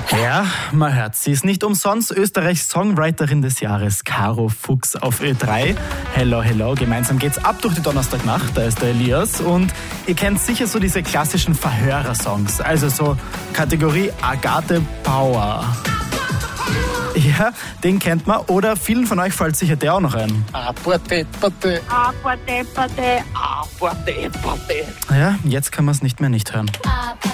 Ja, man hört, sie ist nicht umsonst Österreichs Songwriterin des Jahres, Caro Fuchs auf Ö3. Hello, hello, gemeinsam geht's ab durch die Donnerstagnacht, da ist der Elias und ihr kennt sicher so diese klassischen Verhörer-Songs, also so Kategorie Agathe Power. Ja, den kennt man oder vielen von euch fällt sicher der auch noch ein. Ja, jetzt kann man es nicht mehr nicht hören.